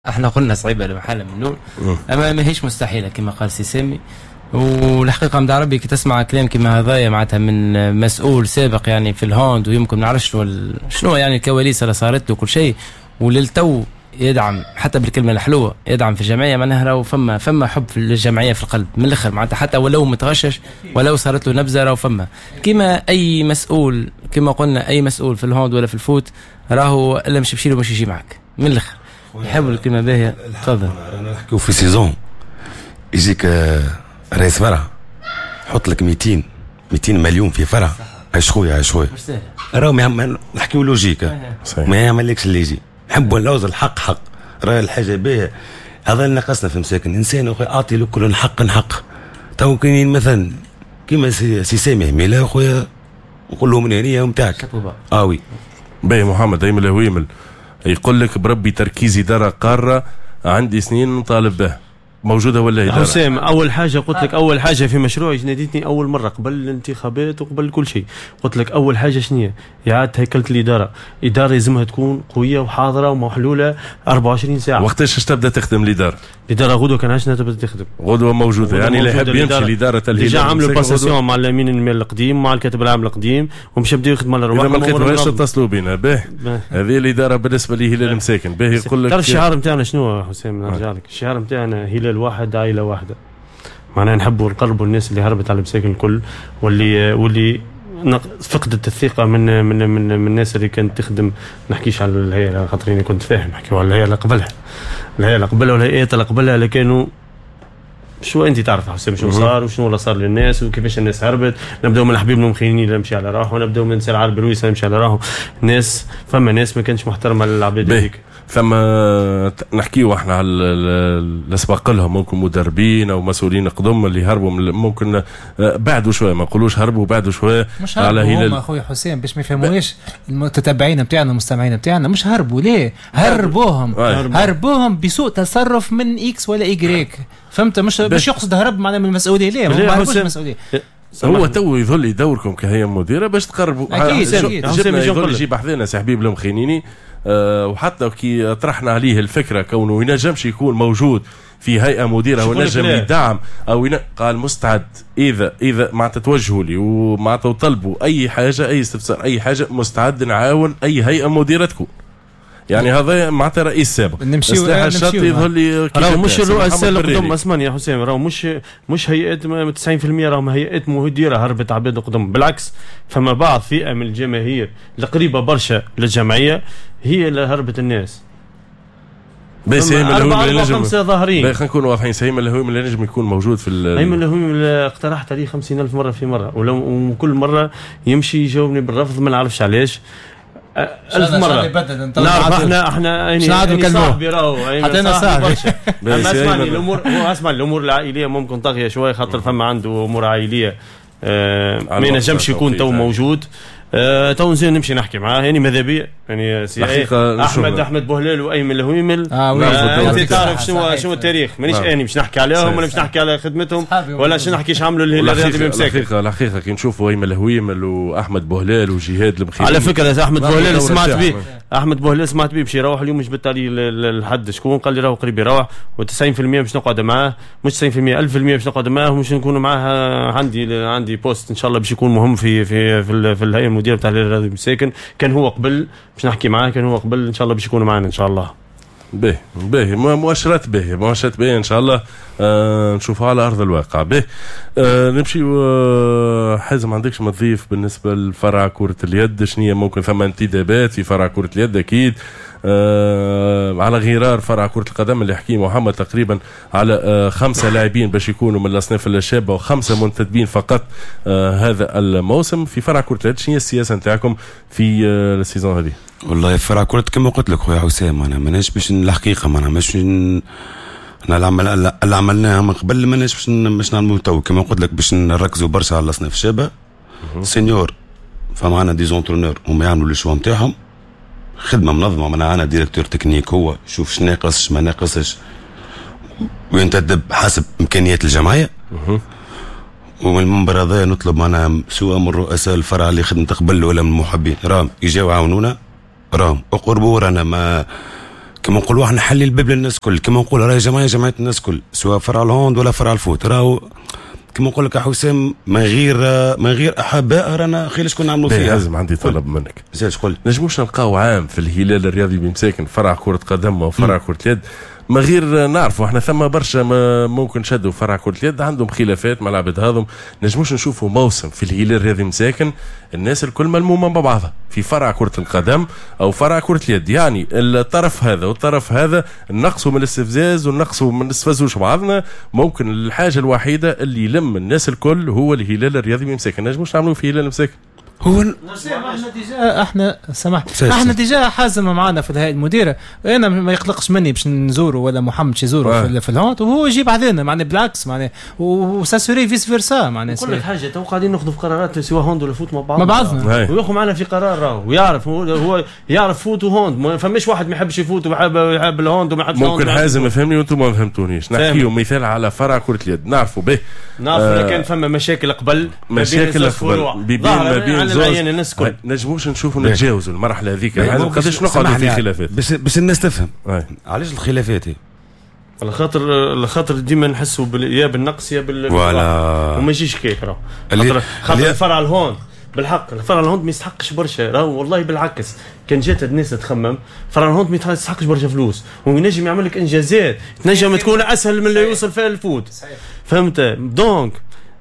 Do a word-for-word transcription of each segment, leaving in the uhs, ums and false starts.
احنا قلنا صعيبه لمحل من النور، اما ما هيش مستحيله كما قال سي سامي. والحقيقه مدع ربي كي تسمع كلام كما هذايا معناتها من مسؤول سابق يعني في الهوند، ويمكن ما نعرفش شنو يعني الكواليس اللي صارت له وكل شيء، وللتو يدعم حتى بالكلمه الحلوه، يدعم في الجمعيه. معناها راهو فما فما حب في الجمعيه في القلب من الاخر معناتها، حتى ولو متغشش ولو صارت له نبذه راهو فما. كما اي مسؤول كما قلنا اي مسؤول في الهوند ولا في الفوت راهو الا مش بشيله مش يجي معك من الاخر، يحب الكلمه باهيه. تفضل. انا نحكيو في سيزون يجيك رئيس فرع حط لك مئتين مليون في فرع، عايش خويا عايش خويا راهو نحكيو لوجيك، ما يعملكش اللي يجي. نحبوا نلوز الحق حق، راه الحاجه باهيه. هذا اللي نقصنا في مساكن انسان اخويا، اعطي لكل حق حق. تو كاينين مثلا كيما سي سامي ميلا اخويا، نقول لهم هنيه نتاعك اه وي باهي. محمد ايمن الهويمل يقول لك بربي تركيز اداره قاره عندي سنين نطالب به، موجوده ولا اداره؟ حسام اول حاجه قلت لك، اول حاجه في مشروعي ناديتني اول مره قبل الانتخابات وقبل كل شيء، قلت لك اول حاجه شنو اعاده هيكله الاداره. اداره لازمها تكون قويه وحاضره ومحلوله أربعة وعشرين ساعه. وقتاش تبدا تخدم الاداره؟ الاداره غدوه كان عشنا تبدا تخدم، غدوه موجوده يعني اللي يحب يمشي الاداره الهلال ديجا عملوا الباساسيون مع الامين المال القديم مع الكاتب العام القديم، ومش يبداو يخدموا على رواحهم. اذا ما لقيتوهاش اتصلوا بينا. باهي هذه الاداره بالنسبه لي هلال مساكن. باهي يقول لك تعرف الشعار نتاعنا شنو حسام؟ نرجع لك الشعار نتاعنا هلال واحد عائله واحده. معناها نحبوا نقربوا الناس اللي هربت على المساكن الكل، واللي واللي فقدت الثقه من من من, من الناس اللي كانت تخدم. نحكيش على الهيئه خاطريني كنت فاهم، نحكيو على الهيئه اللي قبلها، الهيئه اللي قبلها والهيئات اللي قبلها اللي كانوا شو انت تعرف حسام شنو صار وشنو اللي صار للناس وكيفاش الناس هربت. نبداو من الحبيب المخينين اللي مشي على راحه، ونبداو من سير عرب الويس اللي مشي على راحه. ناس فما ناس ما كانش محترمه للعباد هذيك. ثم نحكيو احنا على الاسباق لهم، ممكن مدربين او مسؤولين قدم اللي هربوا، ممكن بعدوا شويه، ما نقولوش هربوا، بعدوا شويه مش على هلال. اخويا حسام باش ما يفهموش المتتبعين نتاعنا المستمعين نتاعنا، مش هربوا ليه، هربوهم هربوهم بسوء تصرف من اكس ولا ايجريك. فهمت؟ مش مش يقصد هرب معناه من المسؤوليه، ليه ما هربوش من المسؤوليه. هو تو يظل يدوركم كهيئه مديره باش تقربوا. اكيد اكيد جبنا يظل يجيب حذانا سي حبيب المخينيني. أه وحتى كي طرحنا عليه الفكره كونه ينجمش يكون موجود في هيئه مديره ونجم يدعم او ين... قال مستعد اذا اذا ما تتوجهوا لي وما تطلبوا اي حاجه اي استفسار اي حاجه، مستعد نعاون اي هيئه مديره تكون. يعني هذا معناتها رئيس سابق نمشيو نمشيو الشرط يظهر لي راهو مش الرؤساء القدم. اسمعني يا حسام، راهو مش مش هيئات تسعين بالمئة راهم هيئات مديره هربت عباد القدم. بالعكس فما بعض فئه من الجماهير القريبه برشا للجمعيه هي اللي هربت الناس. بس هيم الهويم اللي نجم ظاهرين، خلينا نكونوا واضحين. هيم الهويم اللي نجم يكون موجود في هيم الهويم اقترحت عليه خمسين ألف مره في مره، ولو كل مره يمشي يجاوبني بالرفض، ما نعرفش علاش. ألف مرة نعرف احنا احنا يعني صاحبي راهو حطينا صاحبي. اسمعني الامور هو اسمع الامور العائليه ممكن طاغيه شويه، خاطر فما عنده امور عائليه آه ما ينجمش يكون تو موجود. آه تو نزيد نمشي نحكي معاه يعني ماذا بيا يعني سي احمد احمد بوهلال وايمن الهويمل. اه انت تعرف شنو شنو التاريخ، مانيش اني مش نحكي عليهم ولا مش نحكي على خدمتهم ولا شنو نحكي ايش عملوا الهلال الرياضي بمساكن. الحقيقه الحقيقه كي نشوفوا ايمن الهويمل واحمد بوهلال وجهاد المخيم. على فكره احمد بوهلال سمعت به احمد بوهلال سمعت به باش يروح اليوم، جبت عليه الحد شكون قال لي راهو قريب يروح، و90% باش نقعد معاه، مش تسعين بالمئة ألف بالمئة باش نقعد معاه، ومش نكون معاه. عندي عندي بوست ان شاء الله باش يكون مهم في في في, في الهيئه المديره تاع الهلال الرياضي مساكن. كان هو قبل باش نحكي معاه، كان هو قبل ان شاء الله باش يكونوا معنا ان شاء الله. به به مؤشرات به مؤشرات به ان شاء الله آه نشوفها على ارض الواقع. به آه نمشي آه حازم، ما عندكش ما تضيف بالنسبه لفرع كره اليد؟ شنو ممكن ثم انتدابات في فرع كره اليد؟ اكيد آه على غرار فرع كره القدم اللي حكي محمد تقريبا على آه خمسه لاعبين باش يكونوا من الاصناف الشابه وخمسه منتدبين فقط آه هذا الموسم في فرع كره اليد. شنو هي السياسه نتاعكم في آه السيزون هذه؟ والله فرع كره كما قلت لك خويا حسام، انا ماناش باش الحقيقه ما مش انا العمل اللي عملناها من قبل ماناش باش باش نعملوا تو كما قلت لك، باش نركزوا برشا على الاصناف الشابه سينيور. فمعنا دي زونترونور هما يعملوا لي شوا نتاعهم، خدمه منظمه. معنا ديريكتور تكنيك هو شوف اش ناقص ما ناقصش، وينتدب حسب امكانيات الجمعيه. ومن المنبر هذا نطلب معنا سواء من رؤساء الفرع اللي خدمت قبل ولا من المحبين راهم يجاو يعاونونا، راهم اقربوا رانا ما كما نقولوا احنا نحلي الباب للناس كل، كما نقول راهي جمعيه جمعيه الناس كل، سواء فرع الهوند ولا فرع الفوت. راهو كما نقول لك يا حسام من غير من غير احباء رانا خير شكون نعملوا فيها. لازم عندي طلب منك، زيد قول. نجموش نلقاو عام في الهلال الرياضي بمساكن فرع كرة قدم وفرع كرة يد ما غير نعرفوا احنا ثم برشا ممكن شدوا فرع كرة اليد عندهم خلافات مع العباد هذم، نجموش نشوفوا موسم في الهلال الرياضي مساكن الناس الكل ملمومه ببعضها في فرع كرة القدم او فرع كرة اليد، يعني الطرف هذا والطرف هذا نقصوا من الاستفزاز ونقصوا من نستفزوش بعضنا. ممكن الحاجه الوحيده اللي يلم الناس الكل هو الهلال الرياضي مساكن، نجموش نعملوا في هلال مساكن. هو احنا ديجا احنا سمحت احنا ديجا حازم معنا في الهيئه المديره، انا ما يقلقش مني باش نزوره ولا محمد شي يزوره آه. في الهونت وهو يجيب علينا معناه بالعكس معناه وساسوري فيس فيرسا معناه. نقول لك حاجه تو قاعدين ناخذوا في قرارات سواء هوند ولا فوت مع بعض مع بعضنا وياخذ معنا في قرار راهو ويعرف هو يعرف فوت وهوند، ما فماش واحد ما يحبش يفوت ويحب يحب الهوند وما يحبش ممكن حازم يفهمني وانتم ما فهمتونيش. نحكيو مثال على فرع كرة اليد نعرفوا به نعرفوا آه كان فما مشاكل قبل مشاكل قبل بين ما بين زوج نجموش نشوفوا نتجاوزوا المرحله هذيك، يعني قداش نقعدوا في خلافات بس بس الناس تفهم علاش الخلافات هي على خاطر على خاطر ديما نحسوا يا بالنقص يا بال ولا وما يجيش كيك راه خاطر خاطر الفرع الهوند بالحق الفرع الهوند ما يستحقش برشا راهو والله بالعكس كان جات الناس تخمم فرع الهوند ما يستحقش برشا فلوس ونجم يعمل لك انجازات تنجم تكون اسهل من اللي يوصل فيها الفوت فهمت. دونك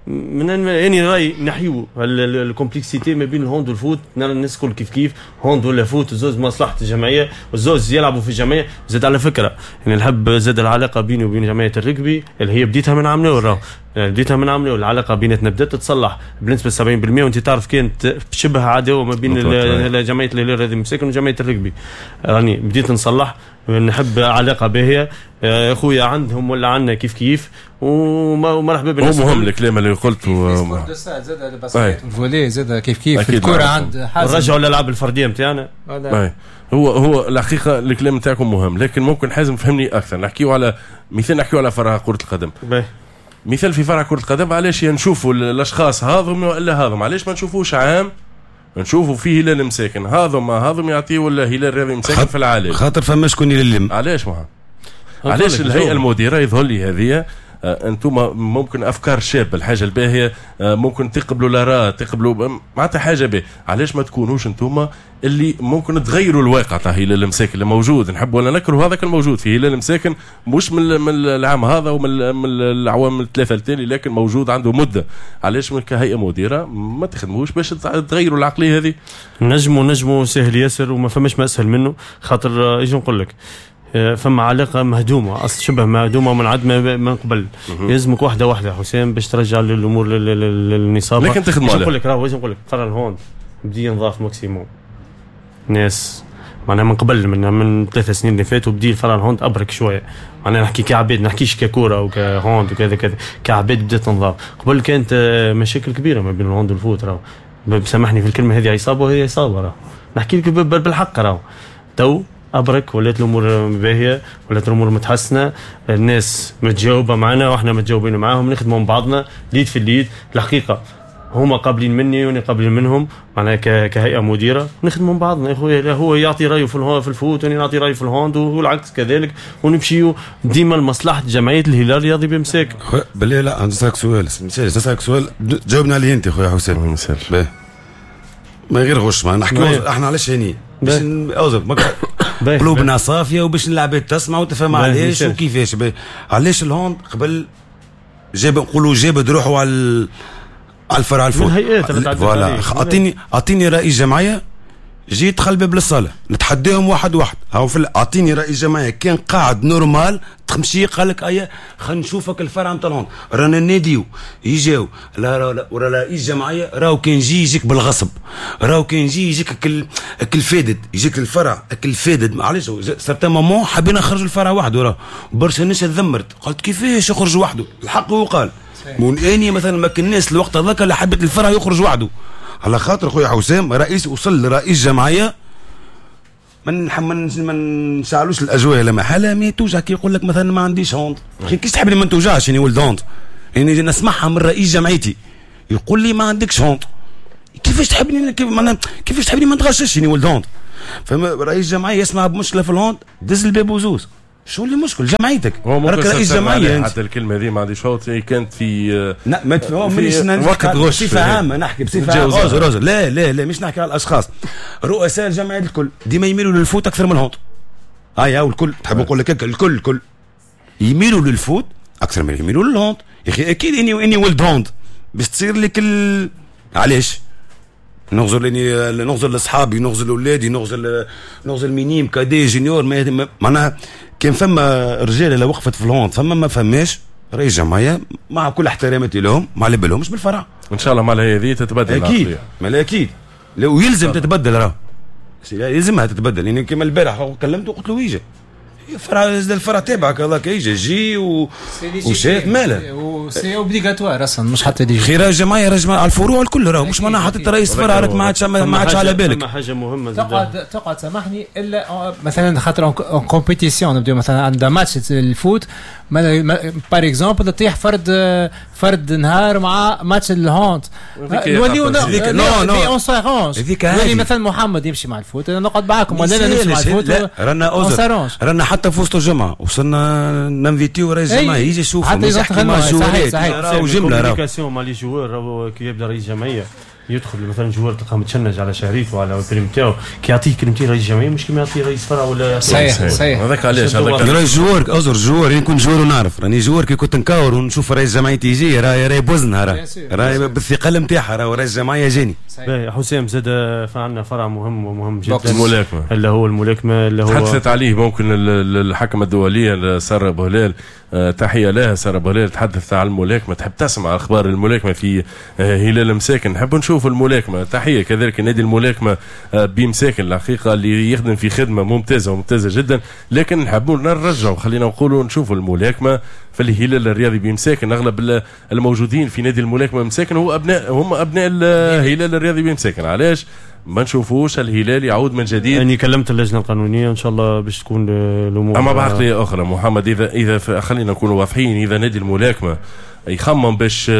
من يعني راي نحيو الكومبلكسيتي ما بين الهوند والفوت، نرى الناس كل كيف كيف هوند ولا فوت الزوز مصلحه الجمعيه والزوز يلعبوا في الجمعيه. زاد على فكره يعني نحب زاد العلاقه بيني وبين جمعيه الركبي اللي هي بديتها من عام نور، بديتها من عام نور العلاقه بيناتنا بدات تتصلح بنسبه سبعين بالمئة وانت تعرف كانت شبه عداوه ما بين جمعيه الهلال الرياضي مساكن وجمعيه الركبي، راني بديت نصلح نحب علاقه باهيه يا خويا عندهم ولا عندنا كيف كيف ومرحبا بالناس. هو مهم الكلام اللي قلته زاد باسكيت فولي زاد كيف كيف الكره عند حازم رجعوا للالعاب الفرديه نتاعنا. هو هو الحقيقه الكلام نتاعكم مهم، لكن ممكن حازم فهمني اكثر. نحكيو على مثال نحكيو على فرع كره القدم باي. مثال في فرع كره القدم علاش نشوفوا الاشخاص هذم ولا هذم، علاش ما نشوفوش عام نشوفوا فيه هلال مساكن هذم هذم يعطيوا ولا هلال رياضي مساكن في العالم خاطر فما شكون يلم. علاش ما علاش الهيئه المديره يظهر لي هذه آه انتم ممكن افكار شابه الحاجه الباهيه آه ممكن تقبلوا الاراء تقبلوا معناتها حاجه باهيه، علاش ما تكونوش انتم اللي ممكن تغيروا الواقع تاع هلال مساكن اللي موجود نحب ولا نكره هذاك الموجود في هلال مساكن مش من, من العام هذا ومن من العوام الثلاثه التالي لكن موجود عنده مده، علاش من كهيئه مديره ما تخدموش باش تغيروا العقليه هذه؟ نجموا نجموا سهل ياسر وما فماش ما اسهل منه خاطر ايش نقول لك فما علاقه مهدومه اصل شبه مهدومه من عد من قبل يلزمك واحده واحده حسام باش ترجع للامور للنصاب. لكن تخدموا عليه نقول لك راهو نقول لك فرع الهوند بدي نضاف ماكسيموم ناس معناها من قبل من من ثلاث سنين اللي فاتوا بدي الفرع الهوند ابرك شويه، معناها نحكي كعباد نحكيش ككوره وكهوند وكذا كذا كعباد بدات تنضاف. قبل كانت مشاكل كبيره ما بين الهوند والفوت راهو بسامحني في الكلمه هذه عصابه وهي عصابه راهو نحكي لك بالحق راهو تو ابرك ولات الامور باهيه ولات الامور متحسنه الناس متجاوبه معنا واحنا متجاوبين معاهم نخدموا مع بعضنا ليد في الليد. الحقيقه هما قابلين مني وانا قابلين منهم معناها كهيئه مديره نخدموا مع بعضنا يا خويا هو يعطي رايه في الفوت وانا نعطي رايي في الهوند والعكس كذلك ونمشيو ديما لمصلحه جمعيه الهلال الرياضي بمساكن. بالله لا نسالك سؤال نسالك سؤال جاوبنا عليه انت خويا حسين ما غير غش ما نحكيو احنا علاش هني باش اوزك قلوبنا صافيه وباش العباد تسمع وتفهم علاش وكيفاش. علاش الهوند قبل جاب نقولوا جاب روحه على على الفرع الفوت فوالا اعطيني اعطيني رئيس جمعيه جيت دخل باب للصاله نتحداهم واحد واحد هاو في اعطيني رئيس جمعيه كان قاعد نورمال تمشي قال لك ايا خلينا نشوفك الفرع نتاع الهوند رانا ناديو يجاو لا لا ورا رئيس جمعيه راهو كان يجي يجيك بالغصب راهو كان يجي يجيك اكل اكل فادد يجيك الفرع اكل فادد معليش صرت مامون حابين نخرجوا الفرع وحده راه برشا ناس تذمرت قلت كيفاش يخرج وحده الحق هو قال من اني مثلا ما كناش الوقت هذاك اللي حبت الفرع يخرج وحده على خاطر خويا حسام رئيس وصل لرئيس جمعيه من من ما نشعلوش الاجواء لما حاله ما توجع كي يقول لك مثلا ما عنديش هوند كيفاش تحبني ما نتوجعش يعني ولد هوند يعني نسمعها من رئيس جمعيتي يقول لي ما عندكش هوند كيفاش تحبني كيف كيفاش تحبني ما نتغشش يعني ولد هوند فما رئيس جمعيه يسمع بمشكله في الهوند دز الباب وزوز. شو اللي مشكل جمعيتك؟ راك رئيس جمعيه حتى الكلمه هذه ما عنديش شوط كانت في لا ما في وقت غش بصفه عامه نحكي بصفه عامه روز روز لا لا لا مش نحكي على الاشخاص. رؤساء الجمعيات الكل ديما يميلوا للفوت اكثر من الهوند. هاي هاو الكل تحب نقول لك الكل الكل يميلوا للفوت اكثر من يميلوا للهوند. يا اخي اكيد اني اني ولد هوند باش تصير لك ال... علاش نغزر لاني نغزر لاصحابي نغزر لاولادي نغزر نغزر مينيم كادي جونيور معناها كان فما رجال اللي وقفت في الهوند فما ما فماش رئيس جمعيه مع كل احتراماتي لهم ما على بالهمش بالفرع. ان شاء الله مع هذه تتبدل اكيد ما اكيد لو يلزم تتبدل راه يلزمها تتبدل يعني كما البارح كلمته قلت له يجي الفرع الفرع تابعك هذاك يجي جي و... وشاف ماله وسي اوبليغاتوار اصلا مش حتى دي خير الجمعيه رجع على الفروع الكل راه مش معناها حتى رئيس فرع راك ما عادش ما عادش على بالك. حاجه مهمه تقعد تقعد سامحني الا مثلا خاطر كومبيتيسيون نبداو مثلا عندنا ماتش الفوت بار اكزومبل تطيح فرد فرد نهار مع ماتش الهونت نوليو نو نو اون سيرونس نولي مثلا محمد يمشي مع الفوت نقعد معاكم ولا نمشي مع الفوت رانا اوزر رانا حتى في وسط الجمعه وصلنا ننفيتيو رئيس الجمعيه يجي يشوف يحكي مع الجوارات راهو جمله راهو مع لي جوار كي يبدا رئيس جمعيه يدخل مثلا جوار تلقاه متشنج على شهريته وعلى البريم تاعو كي يعطيه كلمتين رئيس جمعيه مش كيما يعطيه رئيس فرع ولا صحيح صحيح هذاك علاش هذاك رئيس جوار ازر جوار يكون جوار ونعرف راني جوار كي كنت نكاور ونشوف رئيس جمعيه يجي راهي راهي بوزنها راهي راهي بالثقل نتاعها راهي رئيس جمعيه جاني. باهي حسام زاد عندنا فرع مهم ومهم جدا الملاكمه اللي هو الملاكمه اللي هو تحدثت عليه ممكن الحكمه الدوليه ساره ابو هلال تحيه لها ساره ابو هلال تحدثت على الملاكمه تحب تسمع اخبار الملاكمه في هلال مساكن نحب نشوف الملاكمه تحيه كذلك نادي الملاكمه بمساكن الحقيقه اللي يخدم في خدمه ممتازه وممتازه جدا لكن نحبوا نرجعوا خلينا نقولوا نشوفوا الملاكمه في الهلال الرياضي بمساكن اغلب الموجودين في نادي الملاكمه بمساكن هو ابناء هم ابناء الهلال الرياضي بمساكن علاش ما نشوفوش الهلال يعود من جديد. يعني كلمت اللجنه القانونيه ان شاء الله باش تكون الامور اما بعقليه اخرى محمد اذا اذا خلينا نكونوا واضحين اذا نادي الملاكمه يخمم باش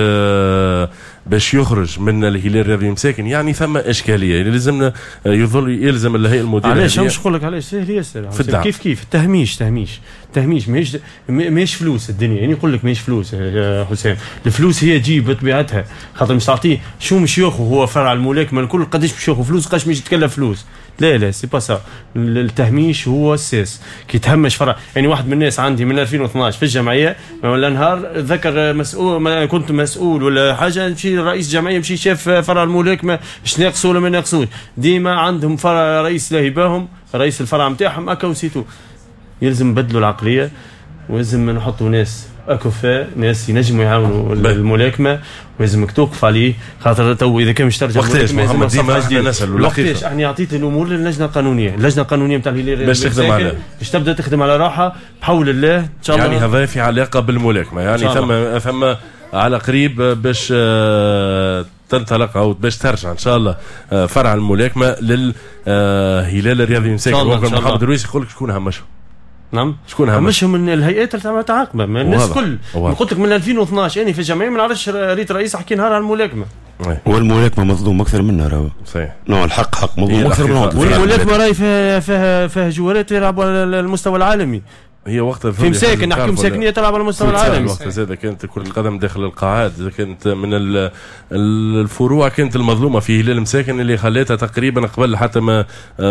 باش يخرج من الهلال الرياضي مساكن يعني ثم اشكاليه يعني لازمنا يظل يلزم الهيئه المديره. علاش مش نقول لك علاش سهل ياسر كيف كيف التهميش تهميش تهميش ماهيش ماهيش فلوس الدنيا يعني يقول لك ماهيش فلوس يا حسام الفلوس هي تجي بطبيعتها خاطر مش تعطيه شو مش ياخذ هو فرع الملاكمه الكل قداش باش ياخذ فلوس قداش مش يتكلف فلوس لا لا سي با سا التهميش هو الساس كي تهمش فرع يعني واحد من الناس عندي من ألفين واثناش في الجمعيه ولا نهار ذكر مسؤول ما كنت مسؤول ولا حاجه نمشي رئيس جمعيه يمشي شاف فرع الملاكمه اش ناقص ولا ما ناقصوش ديما عندهم فرع رئيس لاهباهم رئيس الفرع نتاعهم هكا وسيتو يلزم نبدلوا العقليه ولازم نحطوا ناس اكفاء ناس ينجموا يعاونوا الملاكمه ولازمك توقف عليه خاطر تو اذا كان مش ترجع وقتاش محمد ديما احنا نسالوا وقتاش احنا عطيت الامور للجنه القانونيه اللجنه القانونيه نتاع الهلال باش تخدم على باش تبدا تخدم على راحه بحول الله ان شاء الله يعني هذا في علاقه بالملاكمه يعني ثم ثم على قريب باش تنطلق او باش ترجع ان شاء الله فرع الملاكمه للهلال الرياضي مساكن ممكن محمد الرويسي يقول لك شكون همشه نعم شكون همش مش من الهيئات اللي تعاقبه من الناس كل قلت لك من ألفين واثناش انا في الجمعيه ما نعرفش ريت رئيس حكي نهار على الملاكمه والملاكمه مظلوم اكثر منها راهو صحيح نو الحق حق مظلوم اكثر منها والملاكمه راهي فيها فيها فيها جوارات يلعبوا على المستوى العالمي هي وقتها في مساكن نحكي مساكنيه تلعب على المستوى العالمي وقت زاد كانت كرة القدم داخل القاعات كانت من الفروع كانت المظلومه في هلال مساكن اللي خلاتها تقريبا قبل حتى ما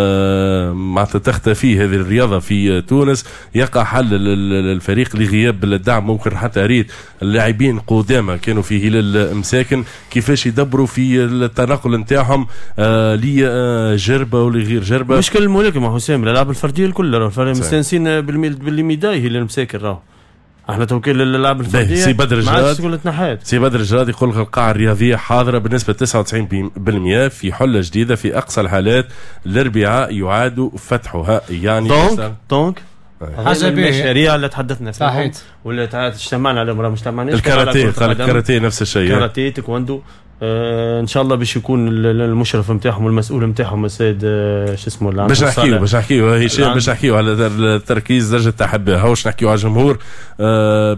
ما تختفي هذه الرياضه في تونس يقع حل الفريق لغياب الدعم ممكن حتى ريت اللاعبين قدامى كانوا في هلال مساكن كيفاش يدبروا في التنقل نتاعهم لجربه ولغير جربه مشكل الملاكمه حسام الالعاب الفرديه الكل راهو مستانسين بالميل ميداي هي المساكن راهو احنا توكيل الالعاب الفرديه سي بدر الجراد سي بدر الجراد يقول لك القاعه الرياضيه حاضره بنسبه تسعة وتسعين بالمئة في حله جديده في اقصى الحالات الاربعاء يعاد فتحها يعني دونك دونك حاجه المشاريع اللي تحدثنا فيها صحيح ولا اجتمعنا على مرة مجتمعناش الكاراتيه قال الكاراتيه نفس الشيء كاراتيه تايكوندو آه ان شاء الله باش يكون المشرف نتاعهم والمسؤول نتاعهم السيد آه شو اسمه اللي باش نحكيو باش نحكيو هشام باش نحكيو على التركيز درجه تحبها واش نحكيو على الجمهور آه به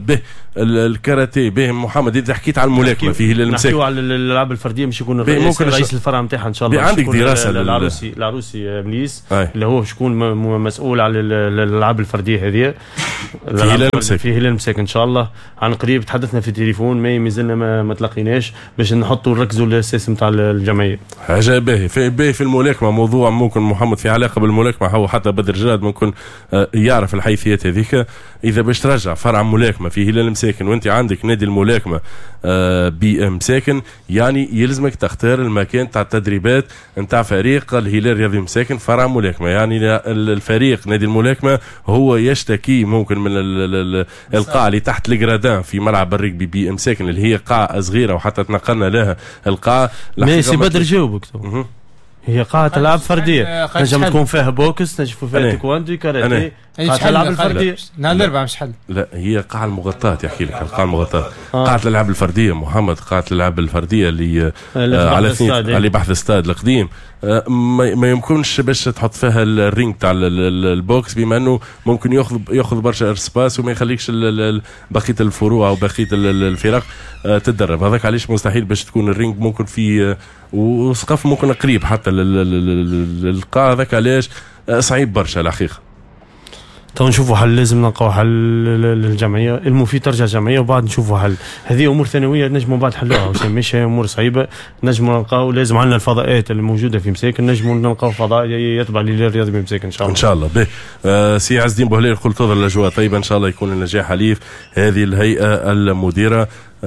الكاراتيه به محمد انت حكيت على الملاكمه فيه المساكن نحكيو على الالعاب الفرديه مش يكون الرئيس, رئيس الفرع نتاعها ان شاء الله. عندك دراسه العروسي العروسي مليس اللي هو باش يكون مسؤول على الالعاب الفرديه هذه في هلال المساكن في هلال المساكن ان شاء الله. عن قريب تحدثنا في التليفون ما مازلنا ما, ما تلقيناش باش نحطوا نركزوا الاساس نتاع الجمعيه. حاجه باهي في باهي في الملاكمه موضوع ممكن محمد في علاقه بالملاكمه هو حتى بدر جاد ممكن يعرف الحيثيات هذيك. اذا باش ترجع فرع ملاكمه في هلال المساكن وانت عندك نادي الملاكمه بي ام مساكن يعني يلزمك تختار المكان تاع التدريبات نتاع فريق الهلال الرياضي مساكن فرع ملاكمه. يعني الفريق نادي الملاكمه هو يشتكي ممكن من القاعه اللي تحت الجرادان في ملعب الريكبي بي ام مساكن اللي هي قاعه صغيره وحتى تنقلنا لها القاعه. ماشي بدر جاوبك هي قاعة ألعاب فردية نجم تكون فيها بوكس نجم فيها تايكواندو كاراتيه قاعة الألعاب الفردية. نهار الأربعاء مش حل. لا هي قاعة المغطاة يحكي لك القاعة المغطاة آه. قاعة الألعاب الفردية محمد قاعة الألعاب الفردية اللي آه على اثنين على بحث الاستاد القديم آه ما, ما يمكنش باش تحط فيها الرينج تاع البوكس بما أنه ممكن يأخذ يأخذ برشا سباس وما يخليكش بقية الفروع أو بقية الفرق آه تتدرب. هذاك علاش مستحيل باش تكون الرينج ممكن في وسقف ممكن قريب حتى للقاعة. ذاك علاش صعيب برشا الحقيقة. تو نشوفوا حل لازم نلقاو حل للجمعيه المفيد ترجع جمعيه وبعد نشوفوا حل. هذه امور ثانويه نجموا بعد حلوها مش امور صعيبه نجموا نلقاو. لازم عندنا الفضاءات اللي موجوده في مساكن نجموا نلقاو فضاء يتبع للرياضي بمساكن ان شاء الله. ان شاء الله به آه سي عز الدين بوهليل قلت تظهر الاجواء طيبه ان شاء الله يكون النجاح حليف هذه الهيئه المديره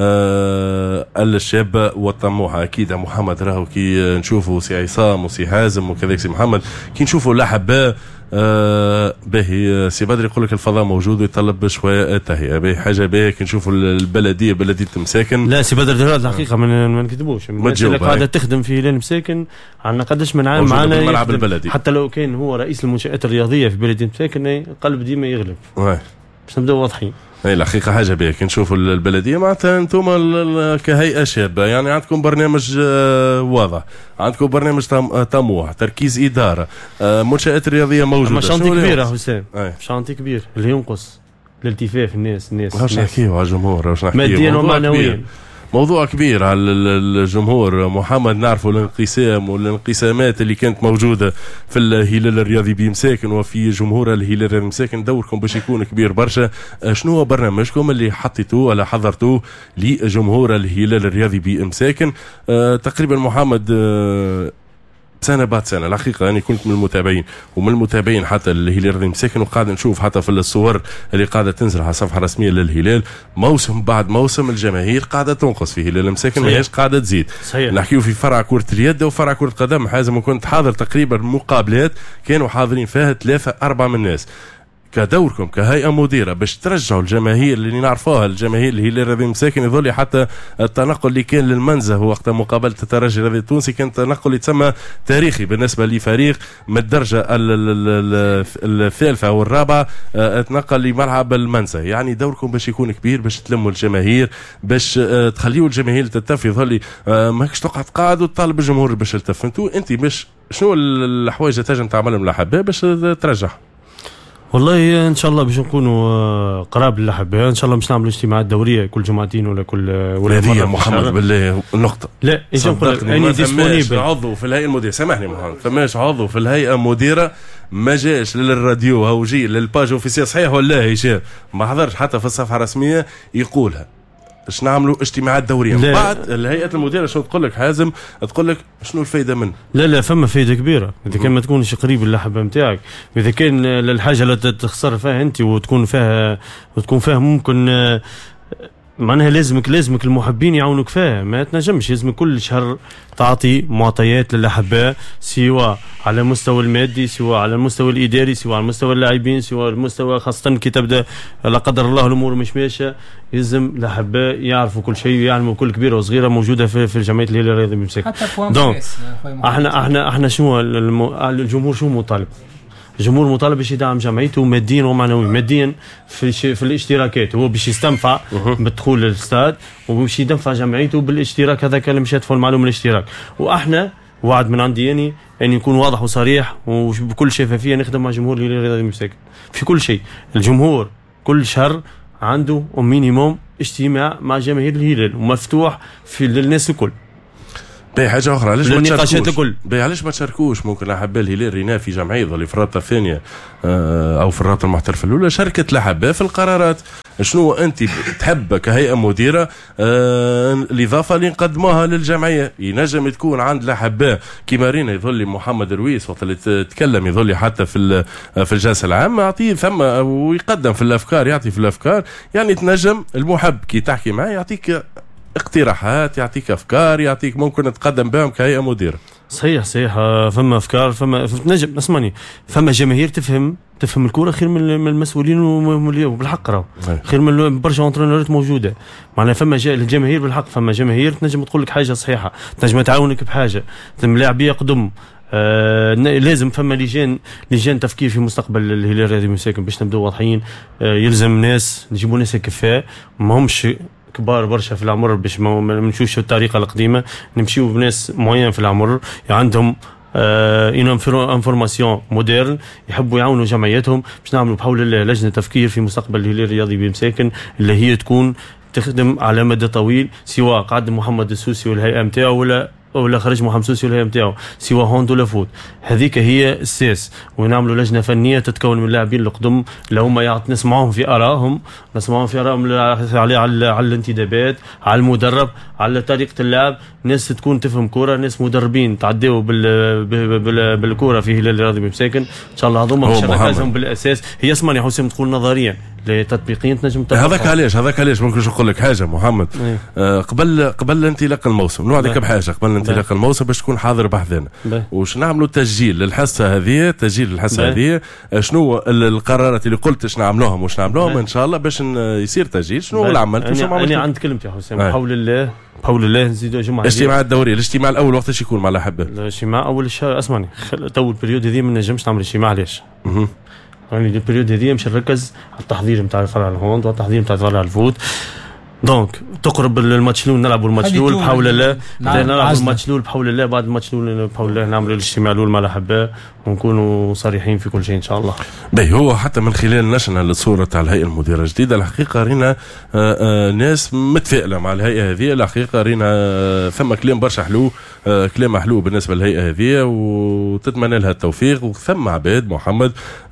آه الشابة والطموحة. أكيد محمد راهو كي نشوفوا سي عصام وسي حازم وكذلك سي محمد كي نشوفوا الأحباء آه باهي سي بدر يقول لك الفضاء موجود ويطلب شوية تهيئة باهي حاجة باهي كي نشوفوا البلدية بلدية مساكن. لا سي بدر الحقيقة من ما نكذبوش الناس اللي قاعدة تخدم في هلال مساكن عندنا قداش من عام معنا الملعب البلدي حتى لو كان هو رئيس المنشآت الرياضية في بلدية مساكن قلب ديما يغلب. باش نبداو واضحين. اي الحقيقه حاجه بيك نشوفوا البلديه معناتها انتم كهيئه شابه يعني عندكم برنامج واضح عندكم برنامج طموح تركيز اداره منشات رياضيه موجوده. شانتي كبير يا حسام شانتي كبير اللي ينقص الالتفاف الناس الناس واش نحكيو على الجمهور واش نحكيو ماديا ومعنويا موضوع كبير على الجمهور. محمد نعرفوا الانقسام والانقسامات اللي كانت موجودة في الهلال الرياضي بمساكن وفي جمهور الهلال الرياضي بمساكن. دوركم باش يكون كبير برشا. شنو هو برنامجكم اللي حطيتوه ولا حضرتوه لجمهور الهلال الرياضي بمساكن؟ أه تقريبا محمد أه سنة بعد سنة الحقيقة أنا كنت من المتابعين ومن المتابعين حتى الهلال الرياضي مساكن وقاعد نشوف حتى في الصور اللي قاعدة تنزل على الصفحة الرسمية للهلال موسم بعد موسم الجماهير قاعدة تنقص في هلال مساكن ماهيش قاعدة تزيد. نحكيو في فرع كرة اليد وفرع كرة القدم حازم وكنت حاضر تقريبا مقابلات كانوا حاضرين فيها ثلاثة أربعة من الناس. كدوركم كهيئة مديرة باش ترجعوا الجماهير اللي نعرفوها الجماهير الهلال الرياضي مساكن يظل حتى التنقل اللي كان للمنزه وقت مقابلة الترجي الرياضي التونسي كان تنقل يتسمى تاريخي بالنسبة لفريق من الدرجة الثالثة أو الرابعة تنقل لملعب المنزه. يعني دوركم باش يكون كبير باش تلموا الجماهير باش تخليوا الجماهير تلتف يظل ماكش تقعد قاعد وتطالب الجمهور باش يلتف. انتو انت باش شنو الحوايج اللي تنجم تعملهم الأحباء باش ترجع؟ والله ان شاء الله باش نكونوا قراب للاحباء ان شاء الله باش نعملوا اجتماعات دوريه كل جمعتين ولا كل ولا مره. محمد بالله النقطه لا ايش نقول لك اني ديسبونيبل عضو في الهيئه المديره سامحني محمد فماش عضو في الهيئه المديره ما جاش للراديو او جي للباج اوفيسيال صحيح ولا هشام ما حضرش حتى في الصفحه الرسميه يقولها باش نعملوا اجتماعات دوريه. بعد الهيئه المديره شنو تقول لك حازم تقول لك شنو الفائده منه؟ لا لا فما فائده كبيره اذا كان ما تكونش قريب للحبه نتاعك واذا كان الحاجه اللي تخسر فيها انت وتكون فيها وتكون فيها ممكن معناها لازمك لازمك المحبين يعاونوك فيها ما تنجمش لازمك كل شهر تعطي معطيات للاحباء سواء على المستوى المادي سواء على المستوى الاداري سواء على المستوى اللاعبين سواء على المستوى خاصه كي تبدا لا قدر الله الامور مش ماشيه لازم الاحباء يعرفوا كل شيء ويعلموا كل كبيره وصغيره موجوده في في جمعيه الهلال الرياضي بمساكن. دونك احنا احنا احنا شنو الجمهور شو مطالب؟ الجمهور مطالب باش يدعم جمعيته ماديا ومعنويا. ماديا في في الاشتراكات هو باش يستنفع بالدخول للاستاد وباش يدفع جمعيته بالاشتراك هذاك اللي مش يدفعوا المعلوم الاشتراك. واحنا وعد من عندي يعني ان يكون واضح وصريح وبكل شفافيه نخدم مع جمهور الهلال الرياضي مساكن في كل شيء. الجمهور كل شهر عنده مينيموم اجتماع مع جماهير الهلال ومفتوح في للناس الكل. باهي حاجه اخرى، علاش ما النقاشات الكل؟ باهي علاش ما تشاركوش؟ ممكن احباء الهلال رينا في جمعيه ظل في الرابطه الثانيه او في الرابطه المحترفه الاولى شاركت الاحباء في القرارات. شنو انت تحب كهيئه مديره آه الاضافه اللي نقدموها للجمعيه؟ ينجم تكون عند الاحباء كيما رينا يظل محمد رويس وقت اللي تكلم يظل حتى في في الجلسه العامه يعطيه ثم ويقدم في الافكار، يعطي في الافكار، يعني تنجم المحب كي تحكي معه يعطيك اقتراحات، يعطيك افكار، يعطيك ممكن تقدم بهم كهيئه مديره. صحيح صحيح، فما افكار، فما نجم اسمعني، فما جماهير تفهم تفهم الكره خير من المسؤولين وبالحق راهو خير من برشا انترينورات موجوده. معناها فما الجماهير بالحق، فما جماهير تنجم تقول لك حاجه صحيحه، تنجم تعاونك بحاجه، اللاعبيه قدم. آه لازم فما لجان لجان تفكير في مستقبل الهلال الرياضي مساكن باش نبداو واضحين. آه يلزم ناس نجيبوا ناس كفاء ما همش كبار برشا في العمر باش ما نمشوش الطريقه القديمه، نمشيو بناس معين في العمر عندهم اون انفورماسيون مودرن يحبوا يعاونوا جمعياتهم باش نعملوا بحول الله لجنه تفكير في مستقبل الهلال الرياضي بمساكن اللي هي تكون تخدم على مدى طويل، سواء قعد محمد السوسي والهيئه نتاعو ولا ولا خرج محمد السوسي والهيئه نتاعو، سواء هوند ولا فوت. هذيك هي الساس، ونعملوا لجنه فنيه تتكون من اللاعبين القدم اللي هما يعط نسمعوهم في ارائهم، نسمعوهم في ارائهم على على, على الانتدابات، على المدرب، على طريقه اللعب، ناس تكون تفهم كوره، ناس مدربين تعديوا بال بال بالكوره في الهلال الرياضي بمساكن. ان شاء الله هذوما باش نركزهم بالاساس. هي اسمعني حسام تقول نظريا تطبيقيا تنجم هذاك علاش هذاك علاش ممكن نقول لك حاجه محمد. آه قبل قبل انطلاق الموسم نوعدك بحاجه قبل انطلاق الموسم باش تكون حاضر بحثنا، وش نعملوا تسجيل للحصه هذه، تسجيل للحصه هذه شنو القرارات اللي قلت اش نعملوهم وش نعملوهم ان شاء الله باش يصير تسجيل شنو العمل. انا, أنا عند كلمتي يا حسام بحول الله بحول الله نزيدوا جمعه. الاجتماع الدوري الاجتماع الاول وقتاش يكون مع الاحباء؟ الاجتماع اول الشهر. اسمعني تو البريود هذه ما نجمش نعمل اجتماع. علاش؟ يعني البريود هذه مش نركز على التحضير نتاع الفرع الهوند والتحضير نتاع الفرع الفوت. دونك تقرب الماتش الاول نلعبوا الماتش الاول بحول الله، نلعبوا الماتش الاول بحول الله، بعد الماتش الاول بحول الله نعملوا الاجتماع الاول مع الاحباء ونكونوا صريحين في كل شيء ان شاء الله. باهي هو حتى من خلال نشرنا الصوره تاع الهيئه المديره الجديده الحقيقه رينا آآ آآ ناس متفائله مع الهيئه هذه. الحقيقه رينا ثم كلام برشا حلو، كلام حلو بالنسبه للهيئه هذه وتتمنى لها التوفيق. وثم عباد محمد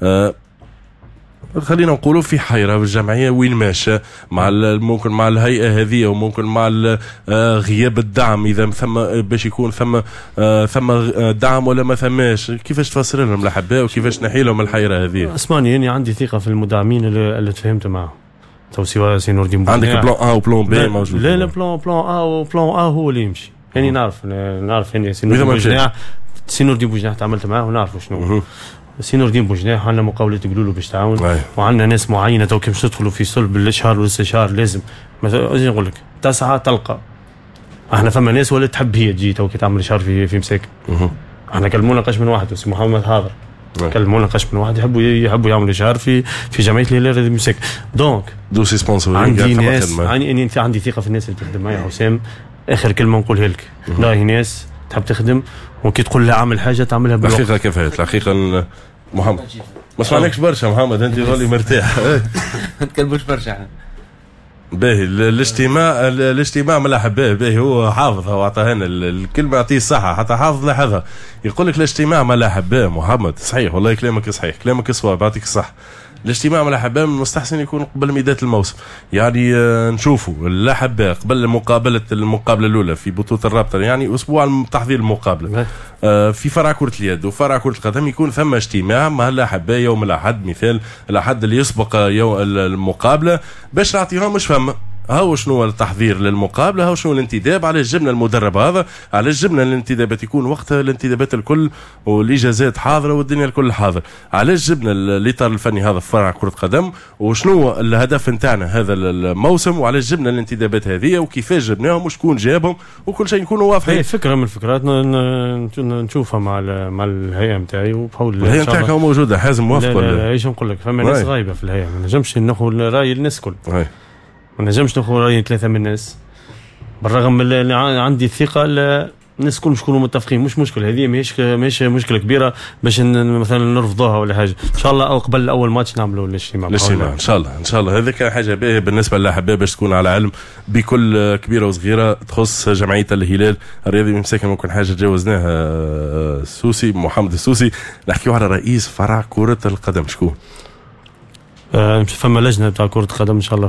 خلينا نقولوا في حيرة بالجمعية وين ماشى مع ممكن مع الهيئة هذه وممكن مع غياب الدعم، إذا ثم باش يكون ثم ثم دعم ولا ما ثماش، كيفاش تفسر لهم الأحباء وكيفاش نحي لهم الحيرة هذه؟ اسمعني أنا عندي ثقة في المدعمين اللي, اللي تفهمت معهم. تو سواء سي نور الدين عندك بلان أ وبلان بي موجود؟ لا لا بلان بلان أ وبلان أ هو اللي يمشي. يعني نعرف نعرف يعني سي نور الدين سي نور الدين بوجناح تعاملت معاه ونعرف شنو. سي نور الدين بوجناح عندنا مقاولة قلولو باش تعاون، وعندنا ناس معينة تو كي باش تدخلوا في صلب الاشهار والاستشهار لازم مثلا اجي نقول لك تسعة تلقى. احنا فما ناس ولا تحب هي تجي تو كي تعمل اشهار في في مساكن. احنا كلمونا قش من واحد سي محمد حاضر، كلمونا قش من واحد يحبوا يحبوا يعملوا اشهار في في جمعية الهلال الرياضي مساكن. دونك دوسي سبونسور عندي ناس عندي عندي ثقة في الناس اللي تخدم معايا حسام. اخر كلمة نقولها لك، راهي ناس تحب تخدم وكي تقول لها اعمل حاجة تعملها بالوقت. الحقيقة كفاية الحقيقة محمد ما سمعناكش برشا محمد، انت ظلي مرتاح ما تكلموش برشا. باهي الاجتماع الاجتماع من الاحباء باهي هو حافظها واعطاها لنا الكلمه يعطيه الصحه حتى حافظ لاحظها. يقول لك الاجتماع مع الاحباء محمد صحيح والله كلامك صحيح كلامك صواب يعطيك الصح. الاجتماع مع الاحباء من المستحسن يكون قبل بدايه الموسم، يعني نشوفوا الاحباء قبل مقابله المقابله الاولى في بطوله الرابطه، يعني اسبوع تحضير المقابله في فرع كره اليد وفرع كره القدم يكون ثم اجتماع مع الاحباء يوم الاحد، مثال الاحد اللي يسبق يوم المقابله باش نعطيهم مش فما هاو شنو التحضير للمقابله، هاو شنو الانتداب، على جبنا المدرب هذا، على جبنا الانتدابات يكون وقتها الانتدابات الكل والاجازات حاضره والدنيا الكل حاضر، على جبنا الاطار الفني هذا في فرع كره قدم وشنو الهدف نتاعنا هذا الموسم، وعلى جبنا الانتدابات هذه وكيفاش جبناهم وشكون جابهم وكل شيء يكونوا واضحين. هي فكره من الفكرات نشوفها مع مع الهيئه نتاعي وبحول الله. الهيئه نتاعك موجوده حازم موافق ولا؟ لا ايش نقول لك فما ناس غايبه في الهيئه، ما نجمش ناخذ راي الناس الكل. ما نجمش ناخذ راي ثلاثه من الناس، بالرغم من اللي عندي الثقه الناس كلهم يكونوا متفقين، مش مشكله هذه، ماهيش ماهيش مشكله كبيره باش مثلا نرفضوها ولا حاجه. ان شاء الله او قبل اول ماتش نعملوا الاجتماع الاجتماع ان شاء الله ان شاء الله. هذا كان حاجه باهيه بالنسبه للاحباء باش تكون على علم بكل كبيره وصغيره تخص جمعيه الهلال الرياضي. مساكن ممكن حاجه تجاوزناها السوسي محمد السوسي، نحكيو على رئيس فرع كره القدم شكون؟ آه فما لجنه بتاع كره القدم ان شاء الله